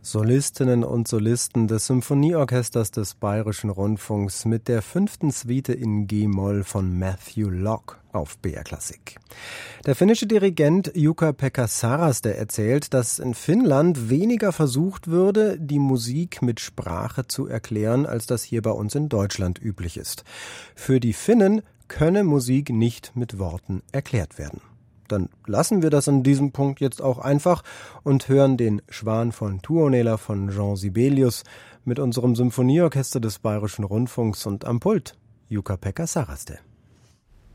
Solistinnen und Solisten des Symphonieorchesters des Bayerischen Rundfunks mit der 5. Suite in G-Moll von Matthew Locke auf BR Klassik. Der finnische Dirigent Jukka-Pekka Saraste erzählt, dass in Finnland weniger versucht würde, die Musik mit Sprache zu erklären, als das hier bei uns in Deutschland üblich ist. Für die Finnen könne Musik nicht mit Worten erklärt werden. Dann lassen wir das an diesem Punkt jetzt auch einfach und hören den Schwan von Tuonela von Jean Sibelius mit unserem Symphonieorchester des Bayerischen Rundfunks und am Pult Jukka-Pekka Saraste.